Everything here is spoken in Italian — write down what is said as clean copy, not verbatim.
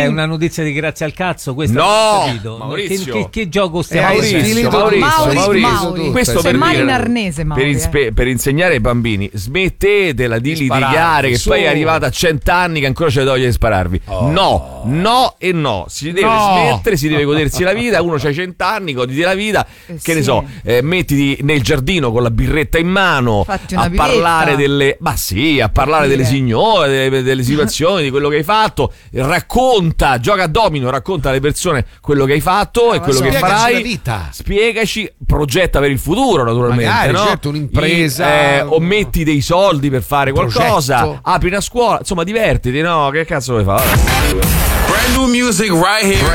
è una notizia di grazie al cazzo questa? No, Maurizio. Che gioco stiamo Maurizio. Questo c'è per male dire, in arnese, per insegnare ai bambini, smettetela di litigare che poi è arrivata a 100 anni che ancora c'è voglia di spararvi. No e no, si deve smettere, si deve godersi la vita. Uno c'ha 100 anni, goditi la vita, che ne so, mettiti nel giardino con la birretta in mano a parlare delle delle signore, delle situazioni, di quello che hai fatto, racconta, gioca a domino, racconta alle persone quello che hai fatto e quello che farai, la vita. Spiegaci, progetta per il futuro naturalmente. Magari, no? certo, un'impresa, o metti dei soldi per fare qualcosa, progetto. apri una scuola, insomma divertiti, no? Che cazzo vuoi fare? Brand new music right here.